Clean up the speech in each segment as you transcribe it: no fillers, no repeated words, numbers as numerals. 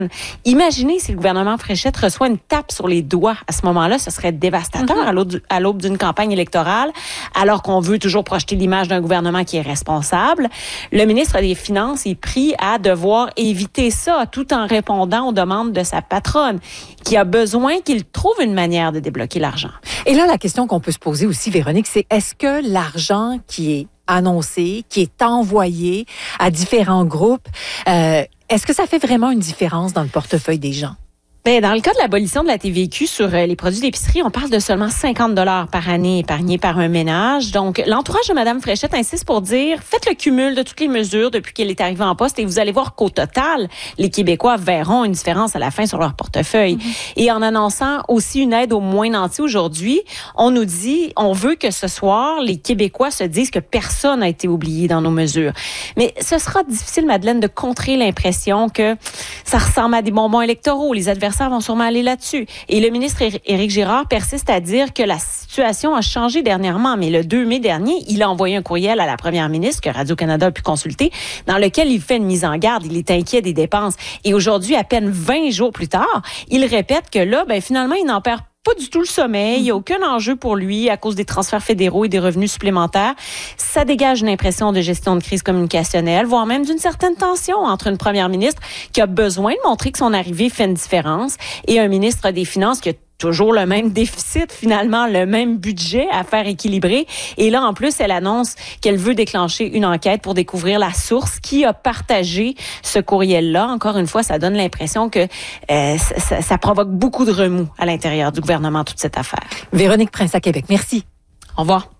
Imaginez si le gouvernement Fréchette reçoit une tape sur les doigts. À ce moment-là, ce serait dévastateur à l'aube d'une campagne électorale, alors qu'on veut toujours projeter l'image d'un gouvernement qui est responsable. Le ministre des Finances est pris à devoir éviter ça, tout en répondant aux demandes de sa patronne, qui a besoin qu'il trouve une manière de débloquer l'argent. Et là, la question qu'on peut se poser aussi, Véronique, c'est est-ce que l'argent qui est annoncé, qui est envoyé à différents groupes, est-ce que ça fait vraiment une différence dans le portefeuille des gens? Bien, dans le cas de l'abolition de la TVQ sur les produits d'épicerie, on parle de seulement 50 $ par année épargnés par un ménage. Donc, l'entourage de Mme Fréchette insiste pour dire, faites le cumul de toutes les mesures depuis qu'elle est arrivée en poste et vous allez voir qu'au total, les Québécois verront une différence à la fin sur leur portefeuille. Et en annonçant aussi une aide aux moins nantis aujourd'hui, on nous dit, on veut que ce soir, les Québécois se disent que personne n'a été oublié dans nos mesures. Mais ce sera difficile, Madeleine, de contrer l'impression que ça ressemble à des bonbons électoraux. Les adversaires vont sûrement aller là-dessus. Et le ministre Éric Girard persiste à dire que la situation a changé dernièrement. Mais le 2 mai dernier, il a envoyé un courriel à la première ministre que Radio-Canada a pu consulter, dans lequel il fait une mise en garde. Il est inquiet des dépenses. Et aujourd'hui, à peine 20 jours plus tard, il répète que là, finalement, il n'en perd pas du tout le sommeil. Il n'y a aucun enjeu pour lui à cause des transferts fédéraux et des revenus supplémentaires. Ça dégage une impression de gestion de crise communicationnelle, voire même d'une certaine tension entre une première ministre qui a besoin de montrer que son arrivée fait une différence et un ministre des Finances qui a toujours le même déficit, finalement, le même budget à faire équilibrer. Et là, en plus, elle annonce qu'elle veut déclencher une enquête pour découvrir la source qui a partagé ce courriel-là. Encore une fois, ça donne l'impression que ça provoque beaucoup de remous à l'intérieur du gouvernement, toute cette affaire. Véronique Prince à Québec, merci. Au revoir.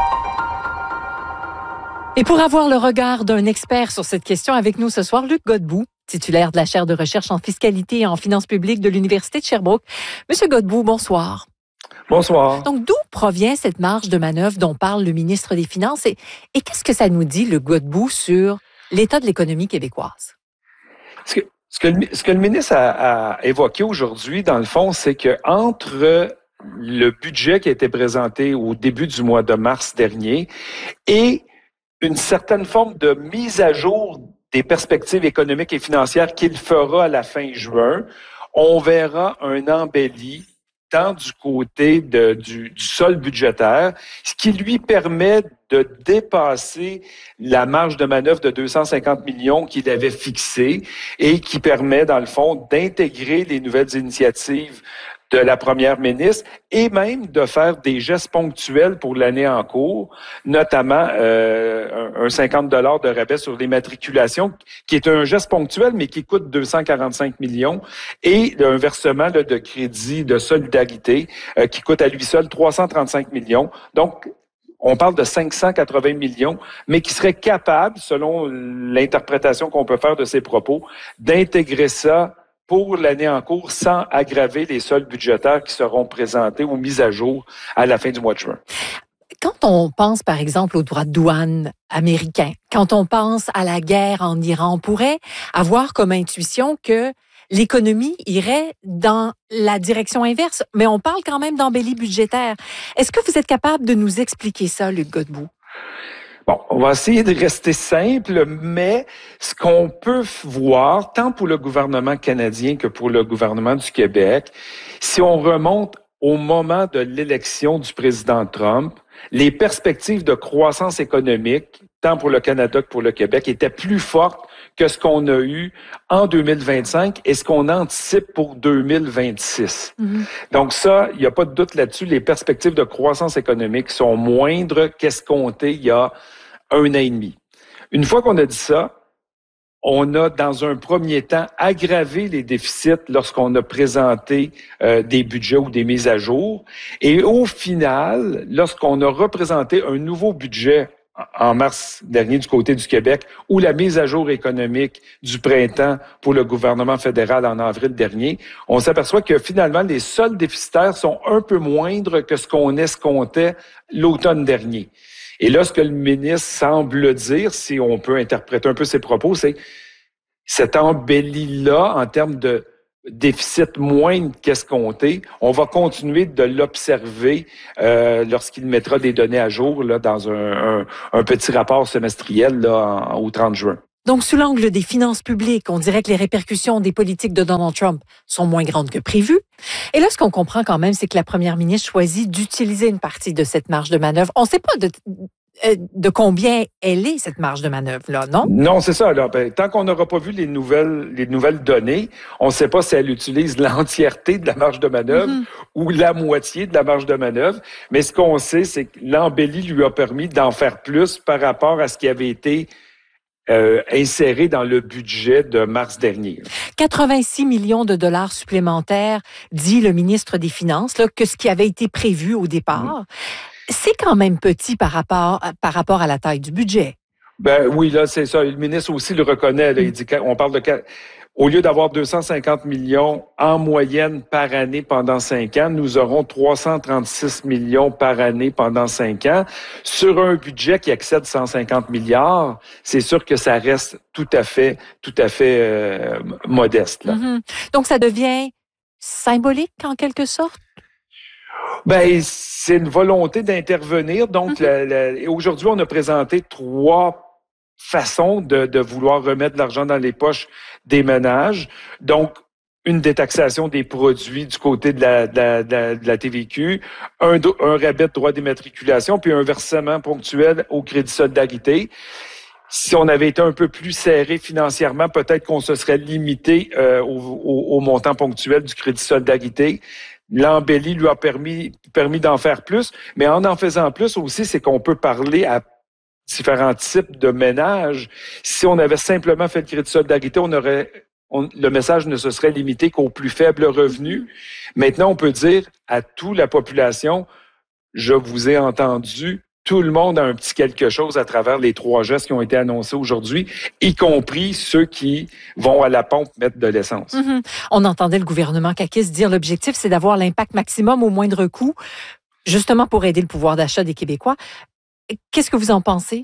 Et pour avoir le regard d'un expert sur cette question, avec nous ce soir, Luc Godbout, titulaire de la chaire de recherche en fiscalité et en finances publiques de l'Université de Sherbrooke. Monsieur Godbout, bonsoir. Bonsoir. Donc, d'où provient cette marge de manœuvre dont parle le ministre des Finances et qu'est-ce que ça nous dit, le Godbout, sur l'état de l'économie québécoise? Ce que le ministre a évoqué aujourd'hui, dans le fond, c'est que entre le budget qui a été présenté au début du mois de mars dernier et une certaine forme de mise à jour des perspectives économiques et financières qu'il fera à la fin juin, on verra un embelli tant du côté du sol budgétaire, ce qui lui permet de dépasser la marge de manœuvre de 250 millions qu'il avait fixée et qui permet, dans le fond, d'intégrer les nouvelles initiatives de la première ministre et même de faire des gestes ponctuels pour l'année en cours, notamment un 50 $ de rabais sur les matriculations, qui est un geste ponctuel, mais qui coûte 245 millions, et un versement de crédit de solidarité qui coûte à lui seul 335 millions. Donc, on parle de 580 millions, mais qui serait capable, selon l'interprétation qu'on peut faire de ses propos, d'intégrer ça pour l'année en cours sans aggraver les soldes budgétaires qui seront présentés ou mis à jour à la fin du mois de juin. Quand on pense, par exemple, aux droits de douane américains, quand on pense à la guerre en Iran, on pourrait avoir comme intuition que l'économie irait dans la direction inverse, mais on parle quand même d'embellie budgétaire. Est-ce que vous êtes capable de nous expliquer ça, Luc Godbout? Bon, on va essayer de rester simple, mais ce qu'on peut voir, tant pour le gouvernement canadien que pour le gouvernement du Québec, si on remonte au moment de l'élection du président Trump, les perspectives de croissance économique, tant pour le Canada que pour le Québec, étaient plus fortes que ce qu'on a eu en 2025 et ce qu'on anticipe pour 2026. Donc ça, il n'y a pas de doute là-dessus, les perspectives de croissance économique sont moindres qu'escomptées il y a 1 an et demi. Une fois qu'on a dit ça, on a, dans un premier temps, aggravé les déficits lorsqu'on a présenté des budgets ou des mises à jour. Et au final, lorsqu'on a représenté un nouveau budget en mars dernier du côté du Québec, ou la mise à jour économique du printemps pour le gouvernement fédéral en avril dernier, on s'aperçoit que finalement, les soldes déficitaires sont un peu moindres que ce qu'on escomptait l'automne dernier. Et là, ce que le ministre semble dire, si on peut interpréter un peu ses propos, c'est cette embellie-là, en termes de déficit moindre qu'escompté, on va continuer de l'observer lorsqu'il mettra des données à jour là, dans un petit rapport semestriel là, au 30 juin. Donc, sous l'angle des finances publiques, on dirait que les répercussions des politiques de Donald Trump sont moins grandes que prévues. Et là, ce qu'on comprend quand même, c'est que la première ministre choisit d'utiliser une partie de cette marge de manœuvre. On ne sait pas de combien elle est, cette marge de manœuvre-là, non? Non, c'est ça. Là. Tant qu'on n'aura pas vu les nouvelles données, on ne sait pas si elle utilise l'entièreté de la marge de manœuvre ou la moitié de la marge de manœuvre. Mais ce qu'on sait, c'est que l'embellie lui a permis d'en faire plus par rapport à ce qui avait été inséré dans le budget de mars dernier. 86 millions de dollars supplémentaires, dit le ministre des Finances, là, que ce qui avait été prévu au départ. C'est quand même petit par rapport à la taille du budget. Ben oui, là, c'est ça. Le ministre aussi le reconnaît. Là, il dit qu'on parle de... Au lieu d'avoir 250 millions en moyenne par année pendant 5 ans, nous aurons 336 millions par année pendant 5 ans. Sur un budget qui excède 150 milliards, c'est sûr que ça reste tout à fait modeste. Là. Donc, ça devient symbolique en quelque sorte? Ben, c'est une volonté d'intervenir. Donc, aujourd'hui, on a présenté 3 façon de vouloir remettre de l'argent dans les poches des ménages. Donc, une détaxation des produits du côté de la TVQ, un rabais de droit d'immatriculation, puis un versement ponctuel au crédit solidarité. Si on avait été un peu plus serré financièrement, peut-être qu'on se serait limité au montant ponctuel du crédit solidarité. L'embellie lui a permis d'en faire plus, mais en faisant plus aussi, c'est qu'on peut parler à différents types de ménages. Si on avait simplement fait le crédit de solidarité, le message ne se serait limité qu'aux plus faibles revenus. Maintenant, on peut dire à toute la population, je vous ai entendu, tout le monde a un petit quelque chose à travers les 3 gestes qui ont été annoncés aujourd'hui, y compris ceux qui vont à la pompe mettre de l'essence. On entendait le gouvernement caquiste dire l'objectif, c'est d'avoir l'impact maximum au moindre coût, justement pour aider le pouvoir d'achat des Québécois. Qu'est-ce que vous en pensez?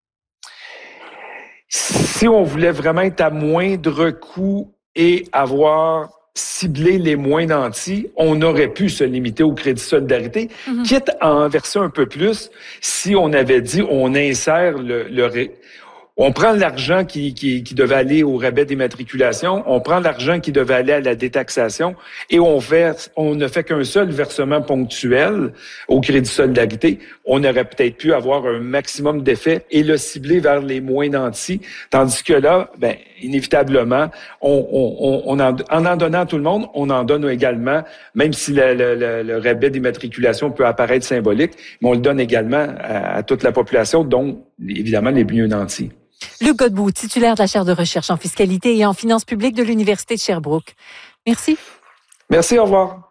Si on voulait vraiment être à moindre coût et avoir ciblé les moins nantis, on aurait pu se limiter au crédit solidarité, quitte à en verser un peu plus si on avait dit on insère on prend l'argent qui devait aller au rabais d'immatriculation, on prend l'argent qui devait aller à la détaxation et on ne fait qu'un seul versement ponctuel au crédit solidarité. On aurait peut-être pu avoir un maximum d'effet et le cibler vers les moins nantis. Tandis que là, ben, inévitablement, en donnant à tout le monde, on en donne également, même si le rabais d'immatriculation peut apparaître symbolique, mais on le donne également à toute la population, dont évidemment les mieux nantis. Luc Godbout, titulaire de la chaire de recherche en fiscalité et en finances publiques de l'Université de Sherbrooke. Merci. Merci, au revoir.